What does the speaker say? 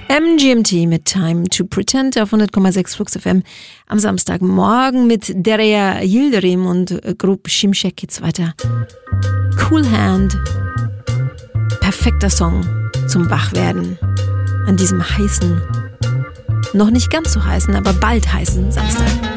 MGMT mit Time to Pretend auf 100,6 Flux FM am Samstagmorgen mit Derya Yildirim und Grup Şimşek geht's weiter. Cool Hand, perfekter Song zum Wachwerden an diesem heißen, noch nicht ganz so heißen, aber bald heißen Samstag.